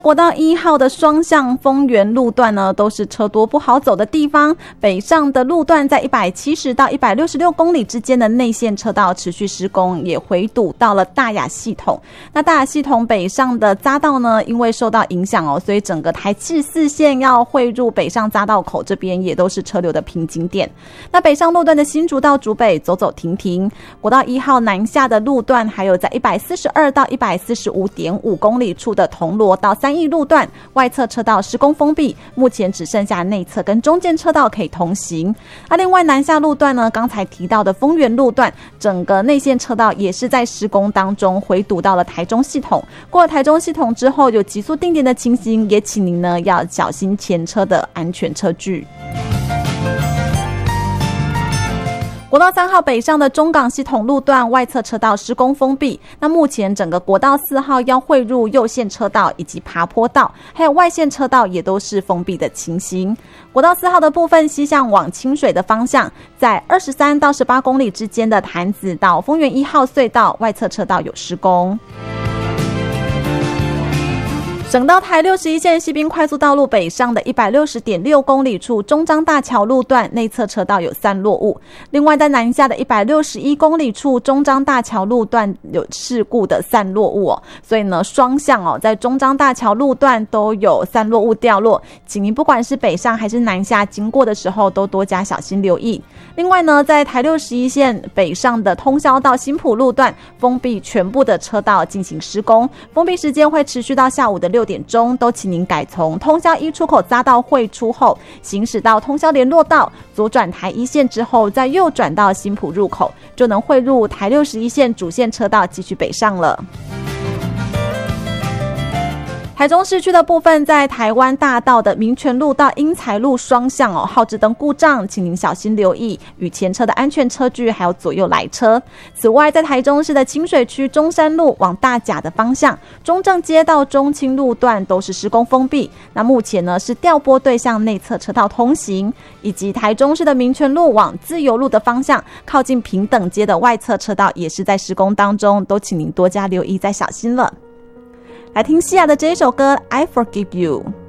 国道1号的双向丰原路段呢，都是车多不好走的地方。北上的路段在170到166公里之间的内线车道持续施工，也回堵到了大雅系统。那大雅系统北上的匝道呢，因为受到影响所以整个台七4线要汇入北上匝道口这边也都是车流的瓶颈点。那北上路段的新竹到竹北走走停停，国道1号南下的路段，还有在142到145.5公里处的铜锣到3义路段外侧车道施工封闭，目前只剩下内侧跟中间车道可以通行。另外南下路段呢，刚才提到的丰原路段，整个内线车道也是在施工当中，回堵到了台中系统。过了台中系统之后，有急速定点的情形，也请您呢要小心前车的安全车距。国道3号北上的中港系统路段外侧车道施工封闭，那目前整个国道4号要汇入右线车道以及爬坡道，还有外线车道也都是封闭的情形。国道4号的部分西向往清水的方向，在23到18公里之间的潭子到丰原1号隧道外侧车道有施工。省道台61线西滨快速道路北上的160.6公里处中彰大桥路段内侧车道有散落物，另外在南下的161公里处中彰大桥路段有事故的散落物所以呢双向在中彰大桥路段都有散落物掉落，请您不管是北上还是南下经过的时候都多加小心留意。另外呢，在台61线北上的通霄到新埔路段封闭全部的车道进行施工，封闭时间会持续到下午的6点钟，都请您改从通霄1出口匝道汇出后，行驶到通霄联络道，左转台1线之后，再右转到新埔入口，就能汇入台61线主线车道继续北上了。台中市区的部分，在台湾大道的民权路到英才路双向号志灯故障，请您小心留意与前车的安全车距，还有左右来车。此外，在台中市的清水区中山路往大甲的方向，中正街到中清路段都是施工封闭。那目前呢是调拨对向内侧车道通行，以及台中市的民权路往自由路的方向，靠近平等街的外侧车道也是在施工当中，都请您多加留意，再小心了。来听西亚的这一首歌 I Forgive You。